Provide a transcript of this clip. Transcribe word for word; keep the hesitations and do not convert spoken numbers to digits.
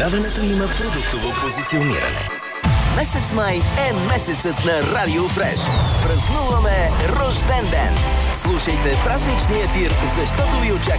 Предаването има продуктово позициониране. Месец май е месецът на Радио Фреш. Празнуваме рожден ден! Слушайте празничния ефир, защото ви очаква